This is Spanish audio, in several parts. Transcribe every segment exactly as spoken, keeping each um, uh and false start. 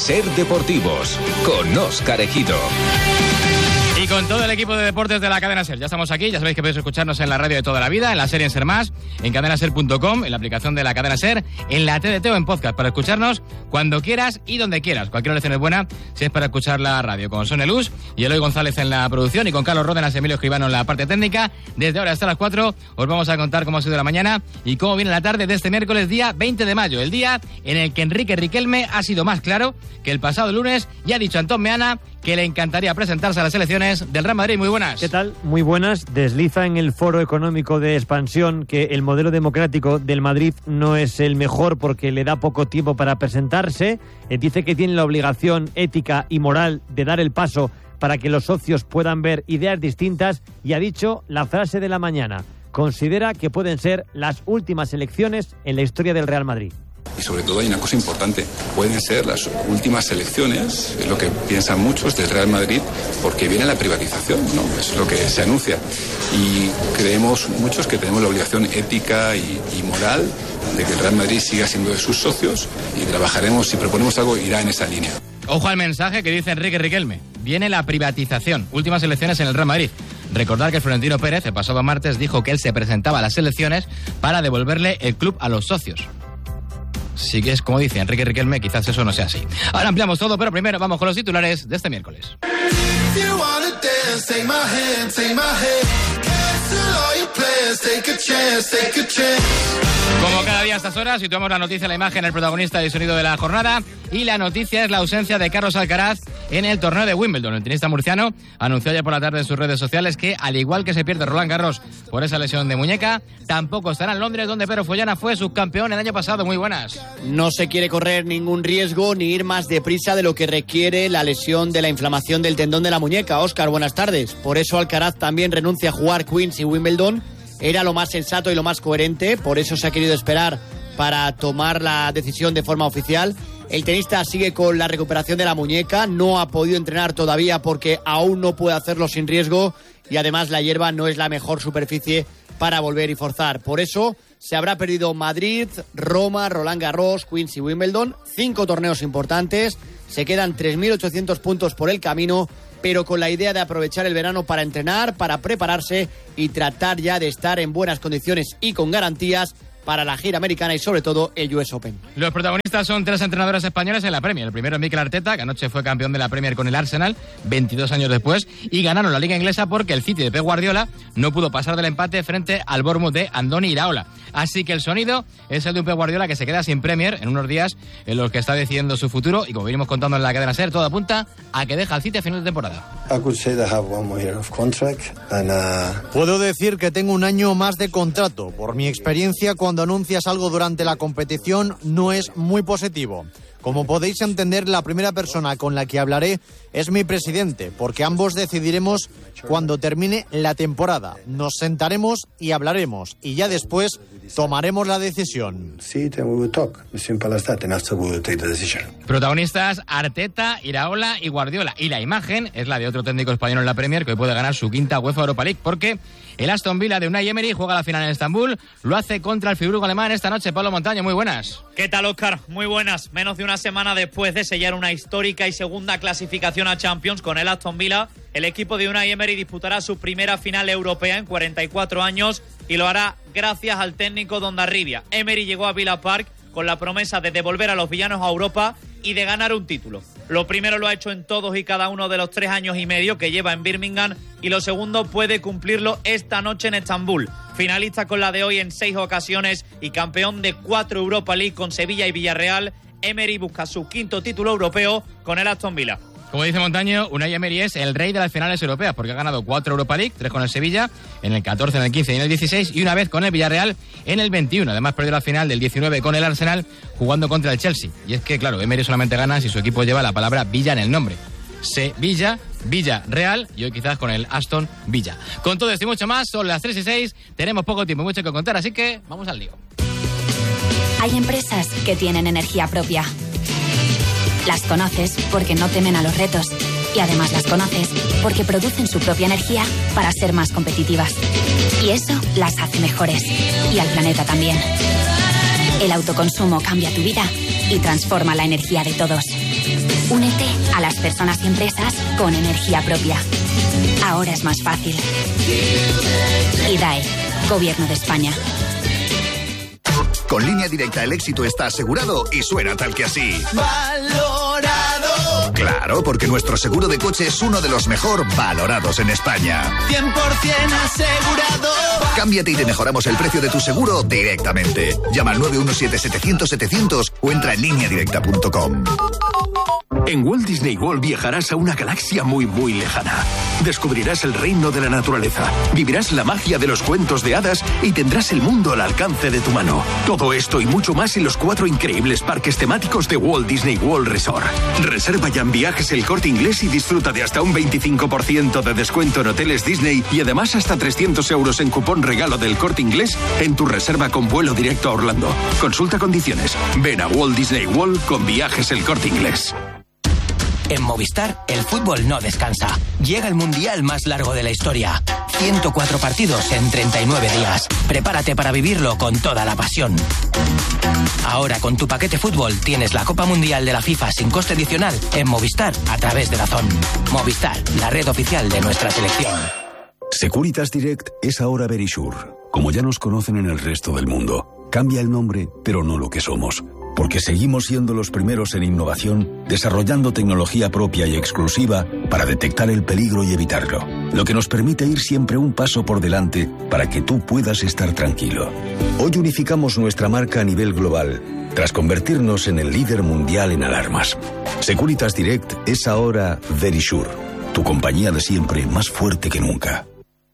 Ser Deportivos, con Óscar Ejido. Y con todo el equipo de deportes de la cadena SER. Ya estamos aquí, ya sabéis que podéis escucharnos en la radio de toda la vida, en la serie en Ser Más, en cadena ser punto com, en la aplicación de la cadena SER, en la T D T o en podcast, para escucharnos cuando quieras y donde quieras. Cualquier lección es buena si es para escuchar la radio. Con Sonia Luz y Eloy González en la producción y con Carlos Ródenas y Emilio Escribano en la parte técnica. Desde ahora hasta las cuatro os vamos a contar cómo ha sido la mañana y cómo viene la tarde de este miércoles, día veinte de mayo, el día en el que Enrique Riquelme ha sido más claro que el pasado lunes y ha dicho a Antón Meana que le encantaría presentarse a las elecciones del Real Madrid. Muy buenas. ¿Qué tal? Muy buenas. Desliza en el Foro Económico de Expansión que el modelo democrático del Madrid no es el mejor porque le da poco tiempo para presentarse. Eh, dice que tiene la obligación ética y moral de dar el paso para que los socios puedan ver ideas distintas y ha dicho la frase de la mañana. Considera que pueden ser las últimas elecciones en la historia del Real Madrid. Y sobre todo hay una cosa importante, pueden ser las últimas elecciones, es lo que piensan muchos del Real Madrid, porque viene la privatización, ¿no? Es lo que se anuncia. Y creemos muchos que tenemos la obligación ética y, y moral de que el Real Madrid siga siendo de sus socios y trabajaremos, si proponemos algo, irá en esa línea. Ojo al mensaje que dice Enrique Riquelme. Viene la privatización, últimas elecciones en el Real Madrid. Recordar que Florentino Pérez el pasado martes dijo que él se presentaba a las elecciones para devolverle el club a los socios. Sí que es como dice Enrique Riquelme, quizás eso no sea así. Ahora ampliamos todo, pero primero vamos con los titulares de este miércoles. Como cada día a estas horas, situamos la noticia, la imagen, el protagonista y el sonido de la jornada. Y la noticia es la ausencia de Carlos Alcaraz en el torneo de Wimbledon. El tenista murciano anunció ayer por la tarde en sus redes sociales que, al igual que se pierde Roland Garros por esa lesión de muñeca, tampoco estará en Londres, donde Pedro Follana fue subcampeón el año pasado. Muy buenas. No se quiere correr ningún riesgo ni ir más deprisa de lo que requiere la lesión de la inflamación del tendón de la muñeca. Óscar, buenas tardes. Por eso Alcaraz también renuncia a jugar Queens y Wimbledon. Era lo más sensato y lo más coherente, por eso se ha querido esperar para tomar la decisión de forma oficial. El tenista sigue con la recuperación de la muñeca, no ha podido entrenar todavía porque aún no puede hacerlo sin riesgo y además la hierba no es la mejor superficie para volver y forzar. Por eso se habrá perdido Madrid, Roma, Roland Garros, Queens y Wimbledon, cinco torneos importantes, se quedan tres mil ochocientos puntos por el camino, pero con la idea de aprovechar el verano para entrenar, para prepararse y tratar ya de estar en buenas condiciones y con garantías para la gira americana y sobre todo el U S Open. Los protagonistas son tres entrenadores españoles en la Premier. El primero es Mikel Arteta, que anoche fue campeón de la Premier con el Arsenal, veintidós años después, y ganaron la Liga Inglesa porque el City de Pep Guardiola no pudo pasar del empate frente al Bournemouth de Andoni Iraola. Así que el sonido es el de un Pep Guardiola que se queda sin Premier en unos días en los que está decidiendo su futuro, y como venimos contando en la cadena SER, todo apunta a que deja el City a final de temporada. Puedo decir que tengo un año más de contrato. Por mi experiencia, cuando anuncias algo durante la competición no es muy positivo. Como podéis entender, la primera persona con la que hablaré es mi presidente, porque ambos decidiremos cuando termine la temporada. Nos sentaremos y hablaremos, y ya después tomaremos la decisión. Protagonistas Arteta, Iraola y Guardiola. Y la imagen es la de otro técnico español en la Premier que hoy puede ganar su quinta UEFA Europa League, porque el Aston Villa de Unai Emery juega la final en Estambul. Lo hace contra el Friburgo alemán esta noche. Pablo Montaño, muy buenas. ¿Qué tal, Óscar? Muy buenas. Menos de una semana después de sellar una histórica y segunda clasificación a Champions con el Aston Villa, el equipo de Unai Emery disputará su primera final europea en cuarenta y cuatro años y lo hará gracias al técnico Dondarribia. Emery llegó a Villa Park con la promesa de devolver a los villanos a Europa y de ganar un título. Lo primero lo ha hecho en todos y cada uno de los tres años y medio que lleva en Birmingham, y lo segundo puede cumplirlo esta noche en Estambul. Finalista con la de hoy en seis ocasiones y campeón de cuatro Europa League con Sevilla y Villarreal, Emery busca su quinto título europeo con el Aston Villa. Como dice Montaño, Unai Emery es el rey de las finales europeas porque ha ganado cuatro Europa League, tres con el Sevilla, en el catorce, en el quince y en el dieciséis, y una vez con el Villarreal en el veintiuno. Además perdió la final del diecinueve con el Arsenal jugando contra el Chelsea. Y es que, claro, Emery solamente gana si su equipo lleva la palabra Villa en el nombre. Sevilla, Villarreal y hoy quizás con el Aston Villa. Con todo esto y mucho más, son las tres y seis, tenemos poco tiempo, mucho que contar, así que vamos al lío. Hay empresas que tienen energía propia. Las conoces porque no temen a los retos y además las conoces porque producen su propia energía para ser más competitivas. Y eso las hace mejores y al planeta también. El autoconsumo cambia tu vida y transforma la energía de todos. Únete a las personas y empresas con energía propia. Ahora es más fácil. I D A E, Gobierno de España. Con Línea Directa el éxito está asegurado y suena tal que así. ¡Valorado! Claro, porque nuestro seguro de coche es uno de los mejor valorados en España. cien por ciento asegurado. Cámbiate y te mejoramos el precio de tu seguro directamente. Llama al nueve uno siete, setecientos, setecientos o entra en línea directa punto com. En Walt Disney World viajarás a una galaxia muy muy lejana. Descubrirás el reino de la naturaleza, vivirás la magia de los cuentos de hadas y tendrás el mundo al alcance de tu mano. Todo esto y mucho más en los cuatro increíbles parques temáticos de Walt Disney World Resort. Reserva ya en Viajes El Corte Inglés y disfruta de hasta un veinticinco por ciento de descuento en hoteles Disney y además hasta trescientos euros en cupón regalo del Corte Inglés en tu reserva con vuelo directo a Orlando. Consulta condiciones. Ven a Walt Disney World con Viajes El Corte Inglés. En Movistar, el fútbol no descansa. Llega el mundial más largo de la historia. ciento cuatro partidos en treinta y nueve días. Prepárate para vivirlo con toda la pasión. Ahora, con tu paquete fútbol, tienes la Copa Mundial de la FIFA sin coste adicional en Movistar a través de Dazón. Movistar, la red oficial de nuestra selección. Securitas Direct es ahora Verisure. Como ya nos conocen en el resto del mundo, cambia el nombre, pero no lo que somos. Porque seguimos siendo los primeros en innovación, desarrollando tecnología propia y exclusiva para detectar el peligro y evitarlo. Lo que nos permite ir siempre un paso por delante para que tú puedas estar tranquilo. Hoy unificamos nuestra marca a nivel global, tras convertirnos en el líder mundial en alarmas. Securitas Direct es ahora Verisure, tu compañía de siempre más fuerte que nunca.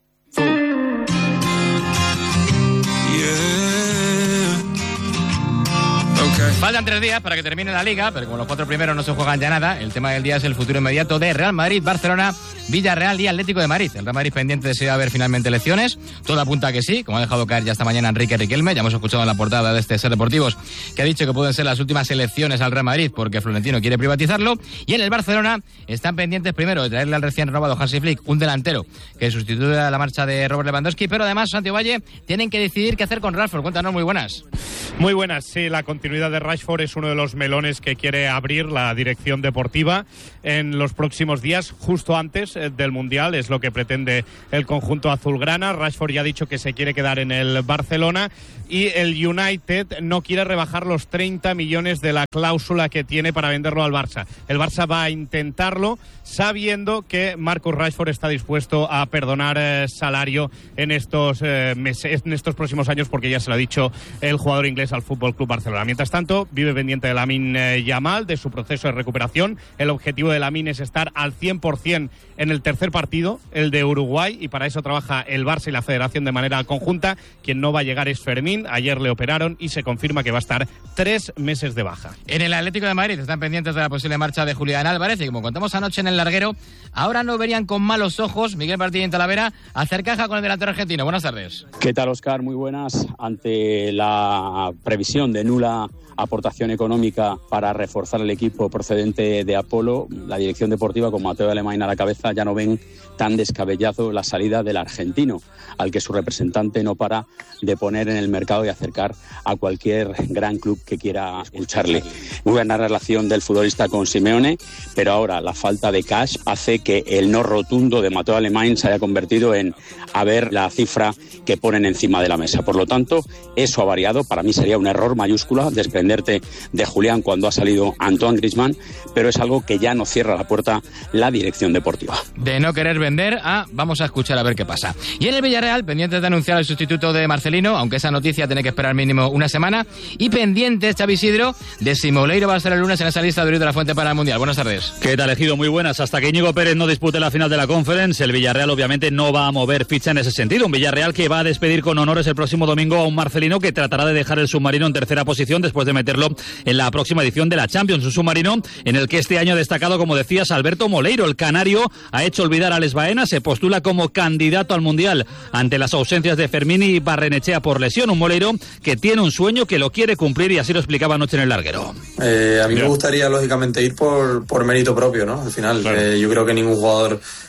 Faltan tres días para que termine la Liga, pero como los cuatro primeros no se juegan ya nada, el tema del día es el futuro inmediato de Real Madrid, Barcelona, Villarreal y Atlético de Madrid. El Real Madrid pendiente de si va a haber finalmente elecciones. Todo apunta a que sí, como ha dejado caer ya esta mañana Enrique Riquelme. Ya hemos escuchado en la portada de este Ser Deportivos que ha dicho que pueden ser las últimas elecciones al Real Madrid porque Florentino quiere privatizarlo. Y en el Barcelona están pendientes primero de traerle al recién renovado Hansi Flick un delantero que sustituya a la marcha de Robert Lewandowski, pero además, Santi Valle, tienen que decidir qué hacer con Rashford. Cuéntanos, muy buenas. Muy buenas, sí, la continuidad de Rashford es uno de los melones que quiere abrir la dirección deportiva en los próximos días, justo antes del Mundial, es lo que pretende el conjunto azulgrana. Rashford ya ha dicho que se quiere quedar en el Barcelona y el United no quiere rebajar los treinta millones de la cláusula que tiene para venderlo al Barça. El Barça va a intentarlo sabiendo que Marcus Rashford está dispuesto a perdonar eh, salario en estos eh, meses, en estos próximos años, porque ya se lo ha dicho el jugador inglés al Fútbol Club Barcelona. Mientras tanto, vive pendiente de Lamine Yamal, de su proceso de recuperación. El objetivo de Lamine es estar al cien por ciento en el tercer partido, el de Uruguay, y para eso trabaja el Barça y la Federación de manera conjunta. Quien no va a llegar es Fermín. Ayer le operaron y se confirma que va a estar tres meses de baja. En el Atlético de Madrid están pendientes de la posible marcha de Julián Álvarez y, como contamos anoche en el larguero, ahora no verían con malos ojos Miguel Martínez en Talavera hacer caja con el delantero argentino. Buenas tardes. ¿Qué tal, Óscar? Muy buenas. Ante la previsión de nula aportación económica para reforzar el equipo procedente de Apolo, la dirección deportiva, con Mateo Alemán a la cabeza, ya no ven tan descabellado la salida del argentino, al que su representante no para de poner en el mercado y acercar a cualquier gran club que quiera lucharle. Muy buena relación del futbolista con Simeone, pero ahora la falta de cash hace que el no rotundo de Mateo Alemán se haya convertido en a ver la cifra que ponen encima de la mesa. Por lo tanto, eso ha variado. Para mí sería un error mayúscula desprenderte de Julián cuando ha salido Antoine Griezmann, pero es algo que ya no cierra la puerta la dirección deportiva. De no querer vender a vamos a escuchar a ver qué pasa. Y en el Villarreal, pendientes de anunciar el sustituto de Marcelino, aunque esa noticia tiene que esperar mínimo una semana, y pendientes, Xavi Isidro, de si Moleiro va a ser el lunes en esa lista de Luis de la Fuente para el Mundial. Buenas tardes. ¿Qué tal, Ejido? Muy buenas. Hasta que Íñigo Pérez no dispute la final de la Conference, el Villarreal obviamente no va a mover ficha en ese sentido. Un Villarreal que va a despedir con honores el próximo domingo a un Marcelino que tratará de dejar el submarino en tercera posición después de meterlo en la próxima edición de la Champions. Un submarino en el que este año ha destacado, como decías, Alberto Moleiro. El canario ha hecho olvidar a Alex Baena, se postula como candidato al Mundial ante las ausencias de Fermín y Barrenechea por lesión. Un Moleiro que tiene un sueño, que lo quiere cumplir, y así lo explicaba anoche en el larguero. Eh, a mí me gustaría, lógicamente, ir por, por mérito propio, ¿no? Al final, claro. eh, yo creo que ningún jugador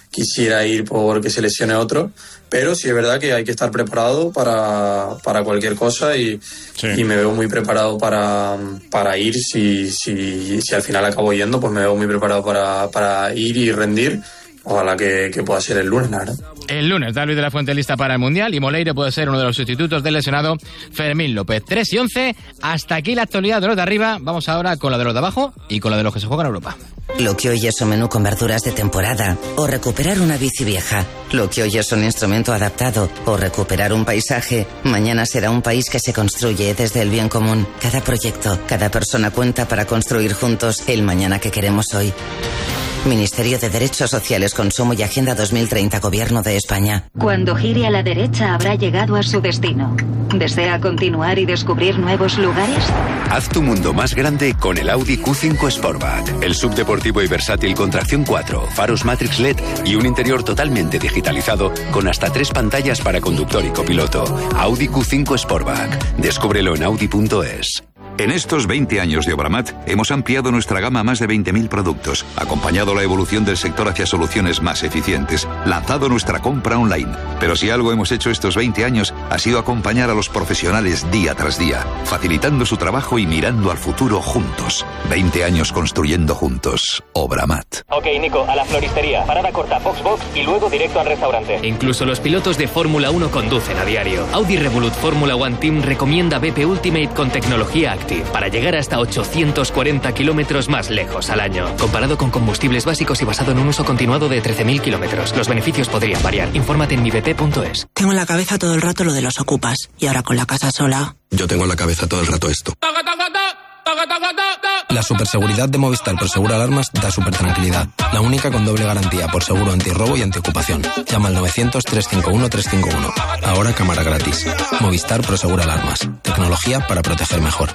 quisiera ir porque se lesione otro, pero sí es verdad que hay que estar preparado para, para cualquier cosa y, sí. y me veo muy preparado para, para ir. Si, si, si al final acabo yendo, pues me veo muy preparado para, para ir y rendir. Ojalá que, que pueda ser el lunes, la verdad. El lunes, David de la Fuente lista para el Mundial y Moleiro puede ser uno de los sustitutos del lesionado Fermín López. tres y once, hasta aquí la actualidad de los de arriba. Vamos ahora con la de los de abajo y con la de los que se juegan en Europa. Lo que hoy es un menú con verduras de temporada o recuperar una bici vieja. Lo que hoy es un instrumento adaptado o recuperar un paisaje. Mañana será un país que se construye desde el bien común. Cada proyecto, cada persona cuenta para construir juntos el mañana que queremos hoy. Ministerio de Derechos Sociales, Consumo y Agenda dos mil treinta, Gobierno de España. Cuando gire a la derecha habrá llegado a su destino. ¿Desea continuar y descubrir nuevos lugares? Haz tu mundo más grande con el Audi Q cinco Sportback. El subdeportivo y versátil con tracción cuatro, faros Matrix L E D y un interior totalmente digitalizado con hasta tres pantallas para conductor y copiloto. Audi Q cinco Sportback. Descúbrelo en audi punto es. En estos veinte años de Obramat hemos ampliado nuestra gama a más de veinte mil productos, acompañado la evolución del sector hacia soluciones más eficientes, lanzado nuestra compra online. Pero si algo hemos hecho estos veinte años ha sido acompañar a los profesionales día tras día, facilitando su trabajo y mirando al futuro juntos. veinte años construyendo juntos. Obramat. Ok, Nico, a la floristería, parada corta, Foxbox y luego directo al restaurante. Incluso los pilotos de Fórmula uno conducen a diario. Audi Revolut Fórmula One Team recomienda B P Ultimate con tecnología Active para llegar hasta ochocientos cuarenta kilómetros más lejos al año. Comparado con combustibles básicos y basado en un uso continuado de trece mil kilómetros. Los beneficios podrían variar. Infórmate en mi b p punto es. Tengo en la cabeza todo el rato lo de los ocupas. Y ahora con la casa sola... Yo tengo en la cabeza todo el rato esto. La superseguridad de Movistar Prosegura Alarmas da super tranquilidad. La única con doble garantía por seguro antirrobo y antiocupación. Llama al novecientos, trescientos cincuenta y uno, trescientos cincuenta y uno. Ahora cámara gratis. Movistar Prosegura Alarmas. Tecnología para proteger mejor.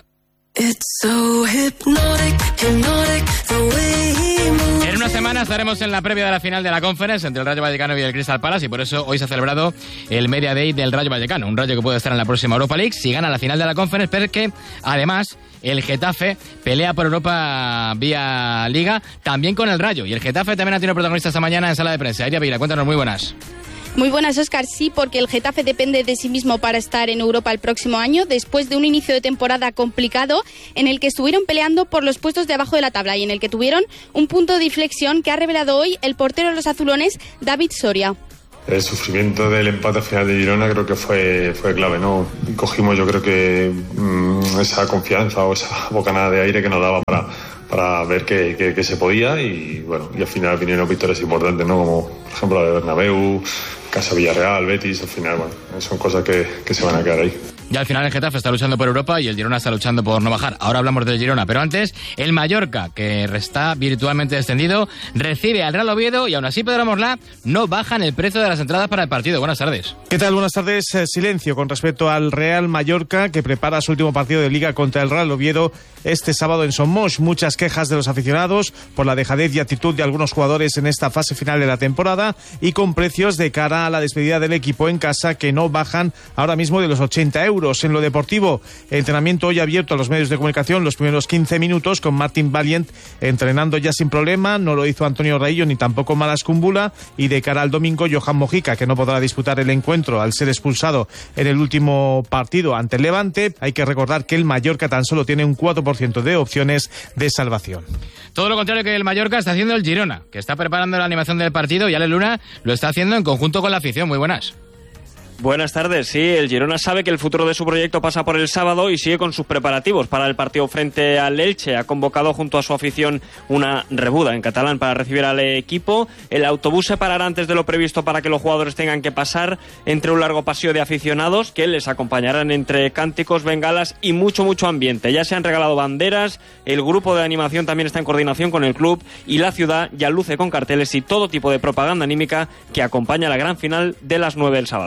En una semana estaremos en la previa de la final de la Conference entre el Rayo Vallecano y el Crystal Palace y por eso hoy se ha celebrado el Media Day del Rayo Vallecano, un Rayo que puede estar en la próxima Europa League si gana la final de la Conference, pero que además el Getafe pelea por Europa vía Liga también con el Rayo y el Getafe también ha tenido protagonista esta mañana en sala de prensa. Iria Vila, cuéntanos, muy buenas. Muy buenas, Óscar. Sí, porque el Getafe depende de sí mismo para estar en Europa el próximo año, después de un inicio de temporada complicado en el que estuvieron peleando por los puestos de abajo de la tabla y en el que tuvieron un punto de inflexión que ha revelado hoy el portero de los azulones, David Soria. El sufrimiento del empate final de Girona creo que fue, fue clave, ¿no? Cogimos yo creo que mmm, esa confianza o esa bocanada de aire que nos daba para, para ver que, que, que se podía y bueno, y al final vinieron victorias importantes, ¿no? Como por ejemplo la de Bernabéu, Casa Villarreal, Betis, al final, bueno, son cosas que, que se van a quedar ahí. Y al final el Getafe está luchando por Europa y el Girona está luchando por no bajar. Ahora hablamos del Girona, pero antes el Mallorca, que está virtualmente descendido, recibe al Real Oviedo y aún así Pedro Morlá no bajan el precio de las entradas para el partido. Buenas tardes. ¿Qué tal? Buenas tardes. Eh, silencio con respecto al Real Mallorca, que prepara su último partido de Liga contra el Real Oviedo este sábado en Somos. Muchas quejas de los aficionados por la dejadez y actitud de algunos jugadores en esta fase final de la temporada y con precios de cara a la despedida del equipo en casa que no bajan ahora mismo de los ochenta euros. En lo deportivo, entrenamiento hoy abierto a los medios de comunicación los primeros quince minutos con Martin Valiant entrenando ya sin problema. No lo hizo Antonio Raillo ni tampoco Malas Kumbula, y de cara al domingo Johan Mojica, que no podrá disputar el encuentro al ser expulsado en el último partido ante el Levante. Hay que recordar que el Mallorca tan solo tiene un cuatro por ciento de opciones de salvación. Todo lo contrario que el Mallorca está haciendo el Girona, que está preparando la animación del partido y Ale Luna lo está haciendo en conjunto con la afición. Muy buenas. Buenas tardes, sí, el Girona sabe que el futuro de su proyecto pasa por el sábado y sigue con sus preparativos para el partido frente al Elche. Ha convocado junto a su afición una rebuda en catalán para recibir al equipo. El autobús se parará antes de lo previsto para que los jugadores tengan que pasar entre un largo pasillo de aficionados que les acompañarán entre cánticos, bengalas y mucho, mucho ambiente. Ya se han regalado banderas, el grupo de animación también está en coordinación con el club y la ciudad ya luce con carteles y todo tipo de propaganda anímica que acompaña la gran final de las nueve del sábado. También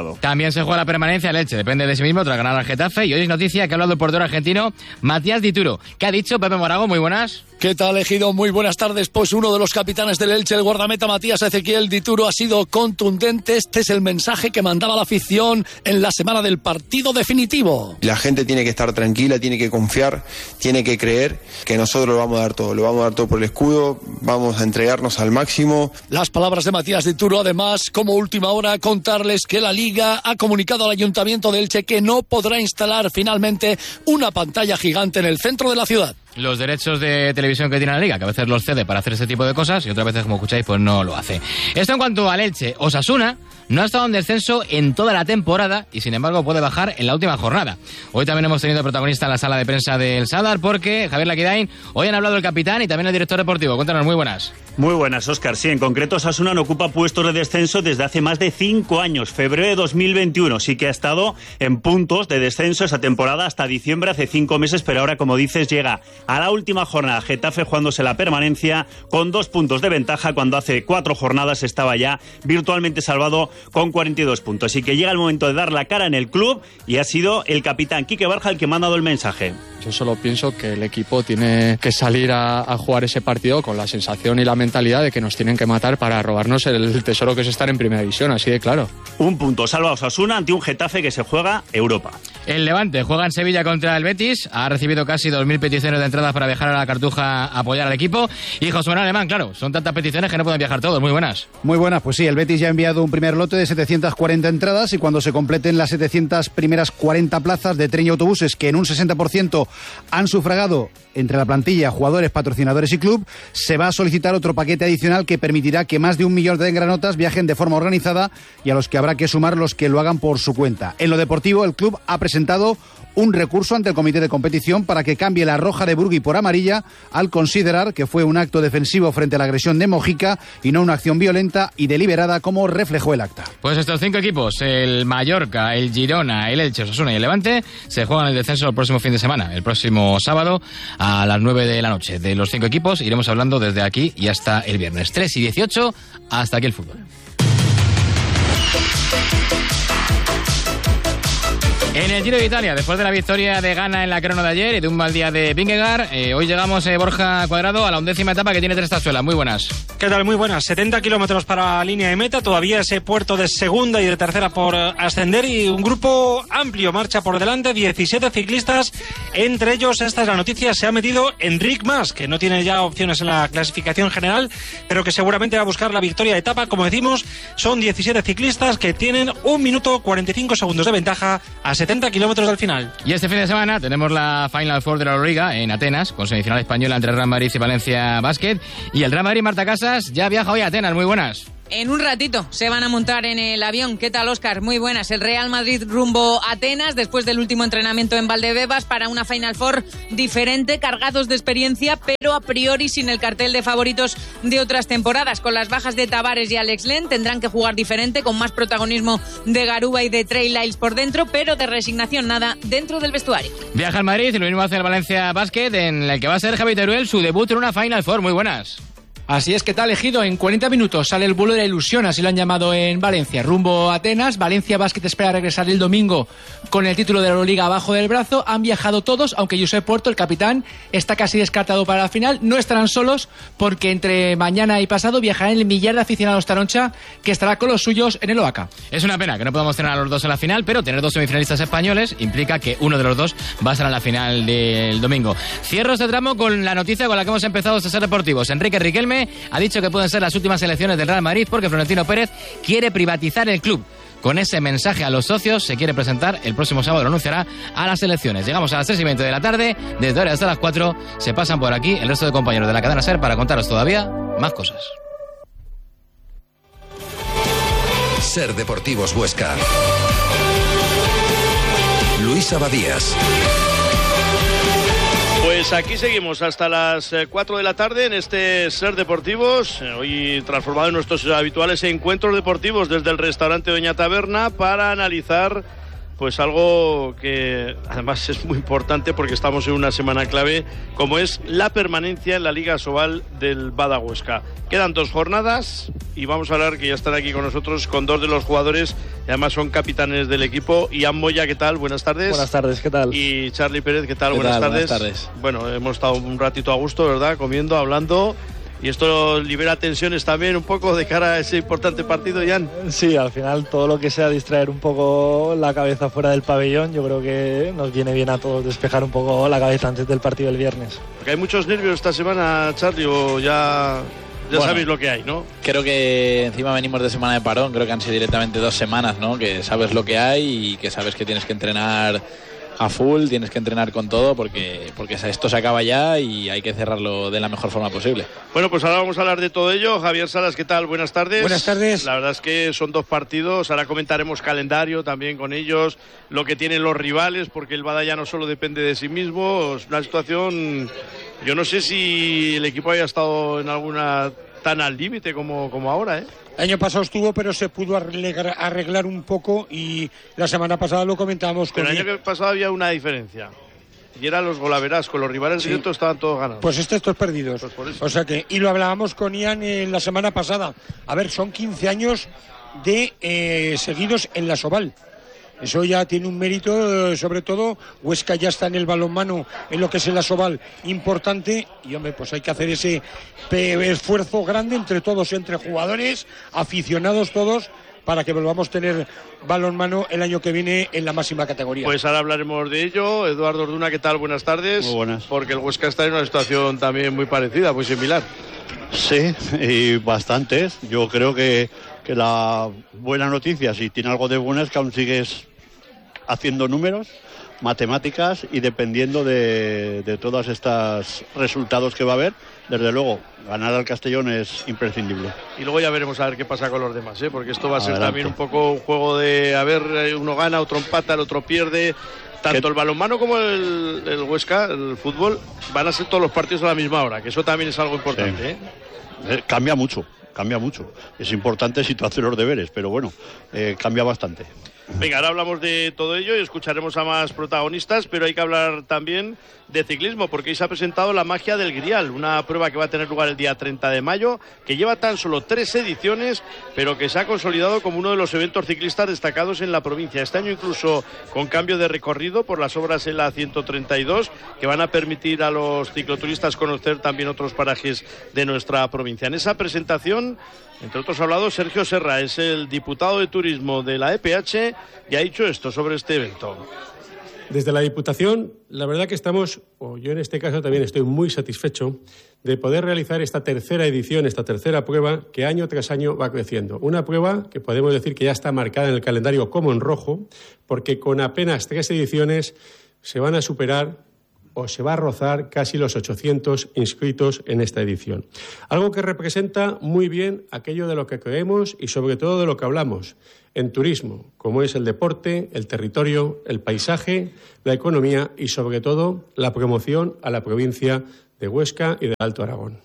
También se juega la permanencia el Elche, depende de sí mismo tras ganar al Getafe. Y hoy es noticia que ha hablado el portero argentino Matías Dituro. ¿Qué ha dicho Pepe Morago? Muy buenas. ¿Qué tal, Ejido? Muy buenas tardes. Pues uno de los capitanes del Elche, el guardameta Matías Ezequiel Dituro, ha sido contundente. Este es el mensaje que mandaba la afición en la semana del partido definitivo. La gente tiene que estar tranquila, tiene que confiar, tiene que creer que nosotros lo vamos a dar todo. Lo vamos a dar todo por el escudo, vamos a entregarnos al máximo. Las palabras de Matías Dituro, además, como última hora, contarles que la Liga ha comunicado al Ayuntamiento de Elche que no podrá instalar finalmente una pantalla gigante en el centro de la ciudad. Los derechos de televisión que tiene la Liga, que a veces los cede para hacer este tipo de cosas y otras veces, como escucháis, pues no lo hace. Esto en cuanto al Elche. Osasuna no ha estado en descenso en toda la temporada y, sin embargo, puede bajar en la última jornada. Hoy también hemos tenido protagonista en la sala de prensa del Sadar porque, Javier Laquidain, hoy han hablado el capitán y también el director deportivo. Cuéntanos, muy buenas. Muy buenas, Óscar. Sí, en concreto, Osasuna no ocupa puestos de descenso desde hace más de cinco años, febrero de dos mil veintiuno. Sí que ha estado en puntos de descenso esa temporada hasta diciembre, hace cinco meses, pero ahora, como dices, llega a la última jornada. Getafe jugándose la permanencia con dos puntos de ventaja cuando hace cuatro jornadas estaba ya virtualmente salvado con cuarenta y dos puntos. Así que llega el momento de dar la cara en el club y ha sido el capitán Quique Barja el que me ha dado el mensaje. Yo solo pienso que el equipo tiene que salir a, a jugar ese partido con la sensación y la mentalidad de que nos tienen que matar para robarnos el tesoro que es estar en primera división, así de claro. Un punto salva a Osasuna ante un Getafe que se juega Europa. El Levante juega en Sevilla contra el Betis, ha recibido casi dos mil peticiones de entradas para viajar a la Cartuja a apoyar al equipo. Y José Manuel Alemán, claro, son tantas peticiones que no pueden viajar todos. Muy buenas. Muy buenas, pues sí, el Betis ya ha enviado un primer lote de setecientas cuarenta entradas y cuando se completen las setecientas primeras cuarenta plazas de tren y autobuses que en un sesenta por ciento han sufragado entre la plantilla, jugadores, patrocinadores y club, se va a solicitar otro paquete adicional que permitirá que más de un millón de engranotas viajen de forma organizada y a los que habrá que sumar los que lo hagan por su cuenta. En lo deportivo, el club ha presentado un recurso ante el comité de competición para que cambie la roja de Burgui por amarilla al considerar que fue un acto defensivo frente a la agresión de Mojica y no una acción violenta y deliberada como reflejó el acta. Pues estos cinco equipos, el Mallorca, el Girona, el Elche, Osasuna y el Levante, se juegan el descenso el próximo fin de semana, el próximo sábado a las nueve de la noche. De los cinco equipos iremos hablando desde aquí y hasta el viernes. tres y dieciocho, hasta aquí el fútbol. En el Giro de Italia, después de la victoria de Ganna en la crono de ayer y de un mal día de Vingegaard, eh, hoy llegamos, eh, Borja Cuadrado, a la undécima etapa que tiene tres tazuelas. Muy buenas. ¿Qué tal? Muy buenas. setenta kilómetros para la línea de meta, todavía ese puerto de segunda y de tercera por ascender y un grupo amplio marcha por delante, diecisiete ciclistas, entre ellos, esta es la noticia, se ha metido Enric Mas, que no tiene ya opciones en la clasificación general, pero que seguramente va a buscar la victoria de etapa. Como decimos, son diecisiete ciclistas que tienen un minuto cuarenta y cinco segundos de ventaja a setenta kilómetros del final. Y este fin de semana tenemos la Final Four de la Euroliga en Atenas, con semifinal española entre Real Madrid y Valencia Basket. Y el Real Madrid, Marta Casas, ya viaja hoy a Atenas. Muy buenas. En un ratito se van a montar en el avión. ¿Qué tal, Óscar? Muy buenas. El Real Madrid rumbo a Atenas después del último entrenamiento en Valdebebas para una Final Four diferente, cargados de experiencia, pero a priori sin el cartel de favoritos de otras temporadas. Con las bajas de Tavares y Alex Len tendrán que jugar diferente, con más protagonismo de Garuba y de Trey Lyles por dentro, pero de resignación nada dentro del vestuario. Viaja al Madrid y lo mismo hace el Valencia Basket, en el que va a ser Javi Teruel su debut en una Final Four. Muy buenas. Así es, que tal, Ejido. En cuarenta minutos sale el vuelo de la ilusión, así lo han llamado en Valencia, rumbo a Atenas. Valencia Basket espera regresar el domingo con el título de la Euroliga abajo del brazo. Han viajado todos, aunque Josep Puerto, el capitán, está casi descartado para la final. No estarán solos porque entre mañana y pasado viajarán el millar de aficionados Taroncha, que estará con los suyos en el Oaca. Es una pena que no podamos tener a los dos en la final, pero tener dos semifinalistas españoles implica que uno de los dos va a estar en la final del domingo. Cierro este tramo con la noticia con la que hemos empezado estos Ser Deportivos. Enrique Riquelme ha dicho que pueden ser las últimas elecciones del Real Madrid porque Florentino Pérez quiere privatizar el club. Con ese mensaje a los socios se quiere presentar el próximo sábado, lo anunciará a las elecciones. Llegamos a las tres y veinte de la tarde, desde ahora hasta las cuatro se pasan por aquí el resto de compañeros de la cadena SER para contaros todavía más cosas. Ser Deportivos Huesca. Luis Abadías. Pues aquí seguimos hasta las cuatro de la tarde en este Ser Deportivos, hoy transformado en nuestros habituales encuentros deportivos desde el restaurante Doña Taberna para analizar pues algo que además es muy importante porque estamos en una semana clave, como es la permanencia en la Liga Asobal del Bada Huesca. Quedan dos jornadas y vamos a hablar, que ya están aquí con nosotros, con dos de los jugadores, y además son capitanes del equipo. Ian Moya, ¿qué tal? Buenas tardes. Buenas tardes, ¿qué tal? Y Charlie Pérez, ¿qué tal? ¿Qué Buenas tal? tardes. Buenas tardes. Bueno, hemos estado un ratito a gusto, ¿verdad? Comiendo, hablando. Y esto libera tensiones también un poco de cara a ese importante partido, Ian. Sí, al final todo lo que sea distraer un poco la cabeza fuera del pabellón, yo creo que nos viene bien a todos despejar un poco la cabeza antes del partido del viernes. Porque hay muchos nervios esta semana, Charlie, o ya, ya bueno, sabéis lo que hay, ¿no? Creo que encima venimos de semana de parón, creo que han sido directamente dos semanas, ¿no? Que sabes lo que hay y que sabes que tienes que entrenar a full, tienes que entrenar con todo porque, porque esto se acaba ya y hay que cerrarlo de la mejor forma posible. Bueno, pues ahora vamos a hablar de todo ello. Javier Salas, ¿qué tal? Buenas tardes. Buenas tardes. La verdad es que son dos partidos, ahora comentaremos calendario también con ellos, lo que tienen los rivales, porque el Bada ya no solo depende de sí mismo, es una situación, yo no sé si el equipo haya estado en alguna tan al límite como, como ahora, ¿eh? El año pasado estuvo, pero se pudo arreglar, arreglar un poco y la semana pasada lo comentábamos con... Pero el año pasado había una diferencia y eran los golaveras, con los rivales sí. directos estaban todos ganados. Pues este estos perdidos. Pues por eso. O sea que, y lo hablábamos con Ian en la semana pasada. A ver, son quince años de eh, seguidos en la Asobal. Eso ya tiene un mérito, sobre todo Huesca ya está en el balonmano, en lo que es el Asobal, importante, y hombre, pues hay que hacer ese esfuerzo grande entre todos, entre jugadores, aficionados todos, para que volvamos a tener balonmano el año que viene en la máxima categoría. Pues ahora hablaremos de ello. Eduardo Orduna, ¿qué tal? Buenas tardes. Muy buenas. Porque el Huesca está en una situación también muy parecida, muy similar. Sí, y bastantes. Yo creo que, que la buena noticia, si tiene algo de buena, es que aún sigues haciendo números, matemáticas, y dependiendo de, de todos estos resultados que va a haber, desde luego, ganar al Castellón es imprescindible. Y luego ya veremos a ver qué pasa con los demás, ¿eh? Porque esto va a ser Adelante. también un poco un juego de, a ver, uno gana, otro empata, el otro pierde. Tanto ¿Qué? El balonmano como el, el Huesca, el fútbol, van a ser todos los partidos a la misma hora, que eso también es algo importante, sí. ¿eh? Eh, cambia mucho, cambia mucho. Es importante si tú haces los deberes, pero bueno, eh, cambia bastante. Venga, ahora hablamos de todo ello y escucharemos a más protagonistas, pero hay que hablar también de ciclismo, porque hoy se ha presentado la Magia del Grial, una prueba que va a tener lugar el día treinta de mayo, que lleva tan solo tres ediciones, pero que se ha consolidado como uno de los eventos ciclistas destacados en la provincia. Este año incluso con cambio de recorrido por las obras en la ciento treinta y dos, que van a permitir a los cicloturistas conocer también otros parajes de nuestra provincia. En esa presentación, entre otros ha hablado Sergio Serra, es el diputado de turismo de la E P H, y ha dicho esto sobre este evento. Desde la Diputación, la verdad que estamos, o yo en este caso también estoy muy satisfecho de poder realizar esta tercera edición, esta tercera prueba que año tras año va creciendo. Una prueba que podemos decir que ya está marcada en el calendario como en rojo, porque con apenas tres ediciones se van a superar o se va a rozar casi los ochocientos inscritos en esta edición. Algo que representa muy bien aquello de lo que creemos y sobre todo de lo que hablamos en turismo, como es el deporte, el territorio, el paisaje, la economía y sobre todo la promoción a la provincia de Huesca y del Alto Aragón.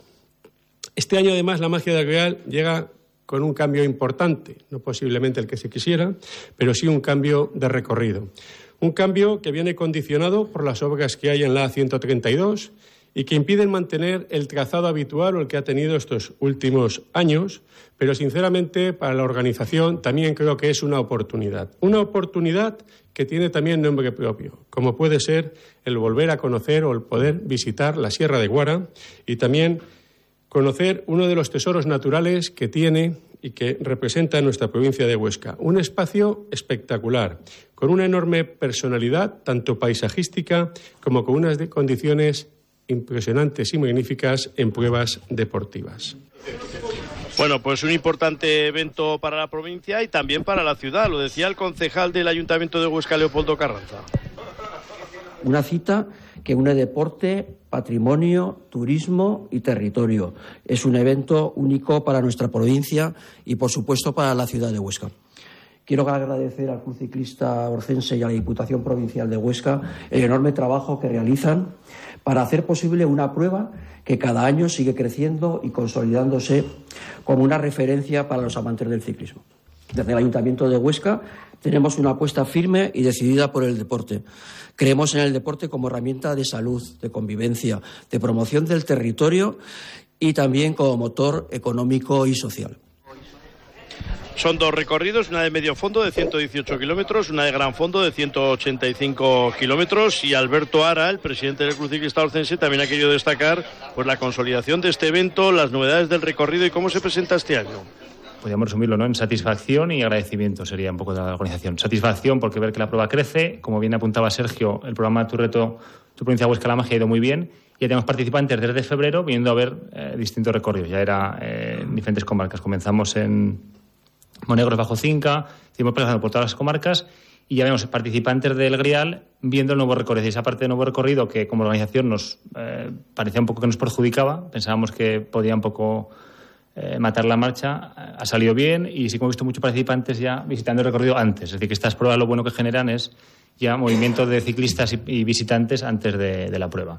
Este año además la Magia del Grial llega con un cambio importante, no posiblemente el que se quisiera, pero sí un cambio de recorrido. Un cambio que viene condicionado por las obras que hay en la ciento treinta y dos y que impiden mantener el trazado habitual o el que ha tenido estos últimos años, pero sinceramente para la organización también creo que es una oportunidad. Una oportunidad que tiene también nombre propio, como puede ser el volver a conocer o el poder visitar la Sierra de Guara y también conocer uno de los tesoros naturales que tiene y que representa nuestra provincia de Huesca. Un espacio espectacular, con una enorme personalidad, tanto paisajística como con unas condiciones impresionantes y magníficas en pruebas deportivas. Bueno, pues un importante evento para la provincia y también para la ciudad, lo decía el concejal del Ayuntamiento de Huesca, Leopoldo Carranza. Una cita que une deporte, patrimonio, turismo y territorio. Es un evento único para nuestra provincia y, por supuesto, para la ciudad de Huesca. Quiero agradecer al Club Ciclista Orcense y a la Diputación Provincial de Huesca el enorme trabajo que realizan para hacer posible una prueba que cada año sigue creciendo y consolidándose como una referencia para los amantes del ciclismo. Desde el Ayuntamiento de Huesca tenemos una apuesta firme y decidida por el deporte. Creemos en el deporte como herramienta de salud, de convivencia, de promoción del territorio y también como motor económico y social. Son dos recorridos, una de medio fondo de ciento dieciocho kilómetros, una de gran fondo de ciento ochenta y cinco kilómetros, y Alberto Ara, el presidente del Club Ciclista Orcense, también ha querido destacar pues la consolidación de este evento, las novedades del recorrido y cómo se presenta este año. Podríamos resumirlo, ¿no?, en satisfacción y agradecimiento sería un poco de la organización. Satisfacción porque ver que la prueba crece, como bien apuntaba Sergio, el programa Tu Reto, Tu Provincia Huesca La Magia ha ido muy bien. Ya tenemos participantes desde febrero viniendo a ver eh, distintos recorridos, ya era eh, en diferentes comarcas. Comenzamos en Monegros bajo Cinca, hicimos pasando por todas las comarcas y ya vemos participantes del Grial viendo el nuevo recorrido. Y esa parte del nuevo recorrido que como organización nos eh, parecía un poco que nos perjudicaba, pensábamos que podía un poco eh, matar la marcha, ha salido bien y sí que hemos visto muchos participantes ya visitando el recorrido antes. Es decir, que estas pruebas lo bueno que generan es ya movimiento de ciclistas y, y visitantes antes de, de la prueba.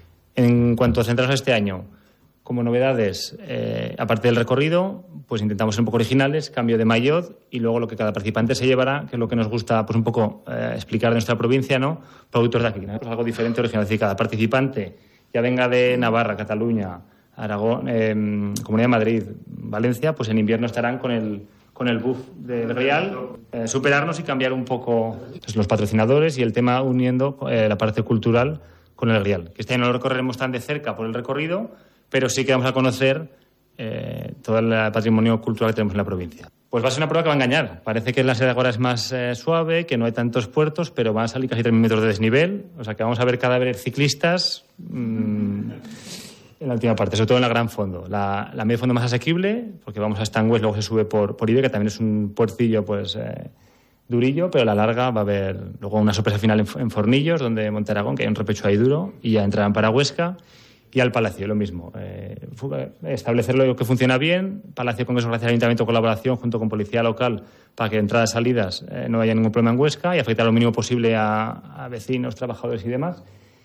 En cuanto a centrarnos este año, como novedades, eh, aparte del recorrido, pues intentamos ser un poco originales, cambio de maillot y luego lo que cada participante se llevará, que es lo que nos gusta pues un poco eh, explicar de nuestra provincia, ¿no? Productos de aquí, ¿no? Pues algo diferente, original. Es decir, cada participante, ya venga de Navarra, Cataluña, Aragón, eh, Comunidad de Madrid, Valencia, pues en invierno estarán con el con el buff del Real, eh, superarnos y cambiar un poco pues, los patrocinadores y el tema uniendo eh, la parte cultural con el Real. Que este año no lo recorreremos tan de cerca por el recorrido, pero sí que vamos a conocer eh, todo el patrimonio cultural que tenemos en la provincia. Pues va a ser una prueba que va a engañar. Parece que la sede ahora es más eh, suave, que no hay tantos puertos, pero van a salir casi tres mil metros de desnivel. O sea que vamos a ver cadáveres ciclistas mmm, en la última parte, sobre todo en la gran fondo. La, la medio fondo más asequible, porque vamos a Estangues, luego se sube por, por Ibe, que también es un puercillo pues eh, durillo, pero a la larga va a haber luego una sorpresa final en, en Fornillos, donde Monteragón, que hay un repecho ahí duro, y ya entrarán para Huesca. Y al Palacio, lo mismo. Eh, establecer lo que funciona bien. Palacio Congreso, gracias al Ayuntamiento, colaboración junto con Policía Local para que entradas y salidas eh, no haya ningún problema en Huesca y afectar lo mínimo posible a, a vecinos, trabajadores y demás.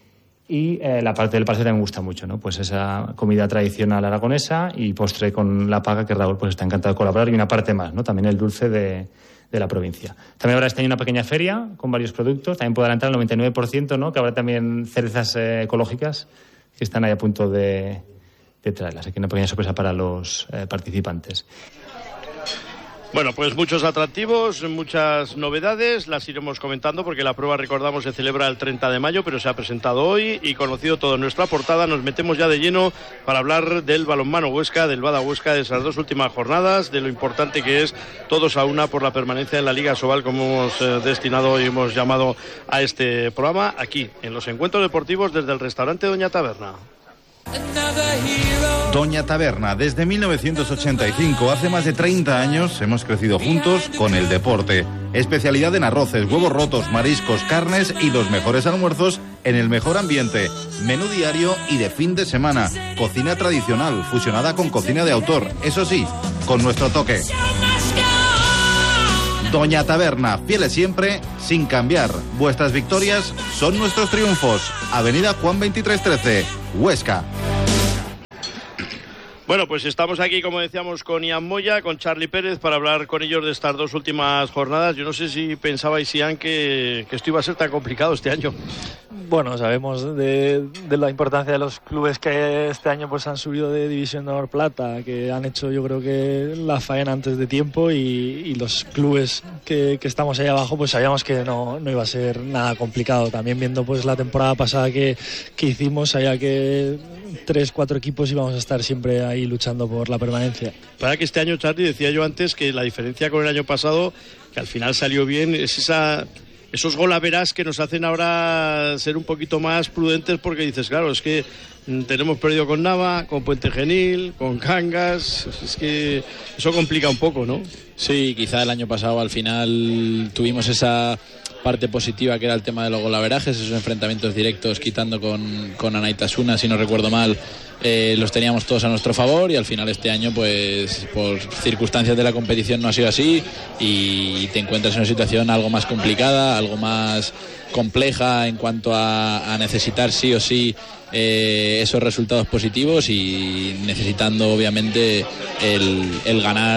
Y eh, la parte del Palacio también me gusta mucho, ¿no? Pues esa comida tradicional aragonesa y postre con la paga, que Raúl pues está encantado de colaborar, y una parte más, ¿no? También el dulce de, de la provincia. También habrá este año una pequeña feria con varios productos. También puedo adelantar el noventa y nueve por ciento, ¿no? Que habrá también cerezas eh, ecológicas que están ahí a punto de, de traerlas. Así que una pequeña sorpresa para los eh, participantes. Bueno, pues muchos atractivos, muchas novedades, las iremos comentando porque la prueba, recordamos, se celebra el treinta de mayo, pero se ha presentado hoy y conocido todo en nuestra portada. Nos metemos ya de lleno para hablar del balonmano Huesca, del Bada Huesca, de esas dos últimas jornadas, de lo importante que es todos a una por la permanencia en la Liga Sobal, como hemos eh, destinado y hemos llamado a este programa, aquí, en los encuentros deportivos desde el restaurante Doña Taberna. Doña Taberna, desde mil novecientos ochenta y cinco, hace más de treinta años, hemos crecido juntos con el deporte. Especialidad en arroces, huevos rotos, mariscos, carnes y los mejores almuerzos en el mejor ambiente. Menú diario y de fin de semana. Cocina tradicional, fusionada con cocina de autor, eso sí, con nuestro toque. Doña Taberna, fieles siempre, sin cambiar. Vuestras victorias son nuestros triunfos. Avenida Juan veintitrés trece, Huesca. Bueno, pues estamos aquí, como decíamos, con Ian Moya, con Charlie Pérez, para hablar con ellos de estas dos últimas jornadas. Yo no sé si pensabais, Ian, que, que esto iba a ser tan complicado este año. Bueno, sabemos de, de la importancia de los clubes que este año pues han subido de División de Honor Plata, que han hecho, yo creo que la faena antes de tiempo, y, y los clubes que, que estamos ahí abajo pues sabíamos que no, no iba a ser nada complicado. También viendo pues la temporada pasada que, que hicimos, sabía que tres, cuatro equipos íbamos a estar siempre ahí luchando por la permanencia. Para que este año, Charlie, decía yo antes que la diferencia con el año pasado, que al final salió bien, es esa... esos golaveras que nos hacen ahora ser un poquito más prudentes, porque dices, claro, es que tenemos perdido con Nava, con Puente Genil, con Cangas, es que eso complica un poco, ¿no? Sí, quizá el año pasado al final tuvimos esa parte positiva que era el tema de los golaverajes, esos enfrentamientos directos quitando con, con Anaitasuna, si no recuerdo mal, eh, los teníamos todos a nuestro favor, y al final este año pues por circunstancias de la competición no ha sido así y te encuentras en una situación algo más complicada, algo más compleja en cuanto a, a necesitar sí o sí eh, esos resultados positivos, y necesitando obviamente el, el ganar